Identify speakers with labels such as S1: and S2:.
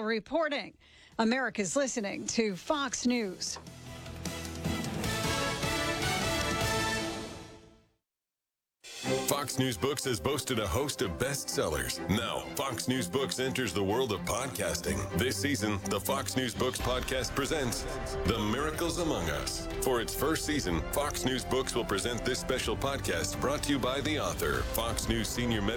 S1: Mitchell reporting. America's listening to Fox News.
S2: Fox News Books has boasted a host of bestsellers. Now, Fox News Books enters the world of podcasting. This season, the Fox News Books podcast presents The Miracles Among Us. For its first season, Fox News Books will present this special podcast brought to you by the author, Fox News senior